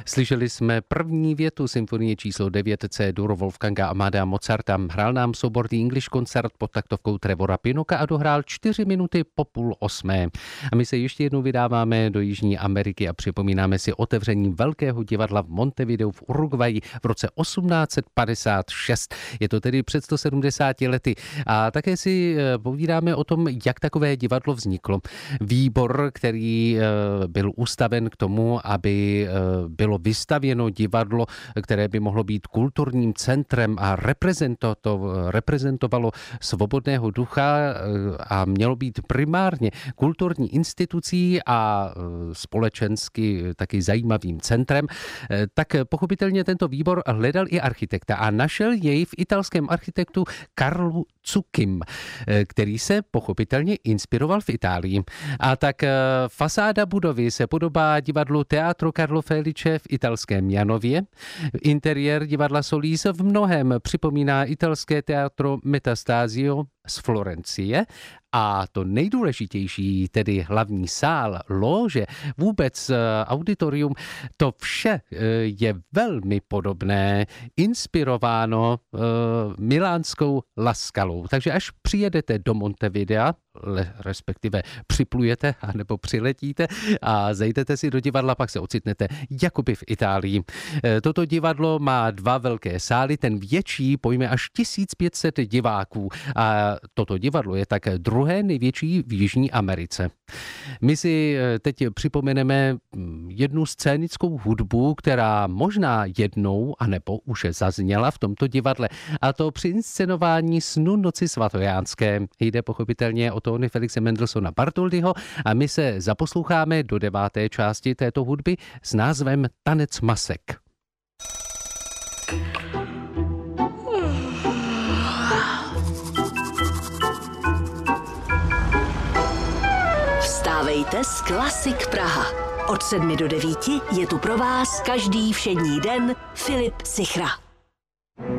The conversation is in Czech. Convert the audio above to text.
Slyšeli jsme první větu symfonie číslo 9 C-dur Wolfganga Amadea Mozarta. Hrál nám soubor The English Concert pod taktovkou Trevora Pinnocka a dohrál 4 minuty po 7:30. A my se ještě jednou vydáváme do Jižní Ameriky a připomínáme si otevření velkého divadla v Montevideu v Uruguayi v roce 1856. Je to tedy před 170 lety. A také si povídáme o tom, jak takové divadlo vzniklo. Výbor, který byl ustaven k tomu, aby bylo vystavěno divadlo, které by mohlo být kulturním centrem a reprezentovalo svobodného ducha a mělo být primárně kulturní institucí a společensky taky zajímavým centrem, tak pochopitelně tento výbor hledal i architekta a našel jej v italském architektu Carlu Zuccim, který se pochopitelně inspiroval v Itálii. A tak fasáda budovy se podobá divadlu Teatro Carlo Felice v italském Janově. Interiér divadla Solís v mnohem připomíná italské Teatro Metastasio z Florencie a to nejdůležitější, tedy hlavní sál, lóže, vůbec auditorium, to vše je velmi podobné, inspirováno milánskou La Scalou. Takže až přijedete do Montevidea, respektive připlujete anebo přiletíte a zajdete si do divadla, pak se ocitnete jakoby v Itálii. Toto divadlo má 2 velké sály, ten větší pojme až 1500 diváků a toto divadlo je tak druhé největší v Jižní Americe. My si teď připomeneme jednu scénickou hudbu, která možná jednou, anebo už zazněla v tomto divadle, a to při inscenování Snu noci svatojánské. Jde pochopitelně o tóny Felixe Mendelssohna Bartholdyho a my se zaposloucháme do 9. části této hudby s názvem Tanec masek. Vstávejte s Klasik Praha. Od 7 do 9 je tu pro vás každý všední den Filip Sichra.